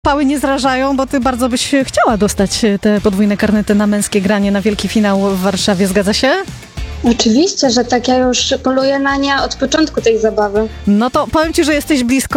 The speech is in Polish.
Pały nie zrażają, bo ty bardzo byś chciała dostać te podwójne karnety na męskie granie na wielki finał w Warszawie, zgadza się? Oczywiście, że tak. Ja już poluję na nie od początku tej zabawy. No to powiem ci, że jesteś blisko.